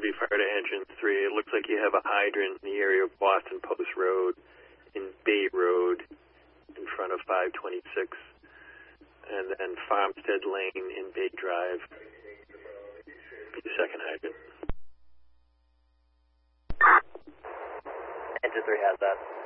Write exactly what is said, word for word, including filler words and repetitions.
be fire to engine three. It looks like you have a hydrant in the area of Boston Post Road, in Bay Road, in front of five twenty-six, and then Farmstead Lane in Bay Drive. The second hydrant. Engine three has that.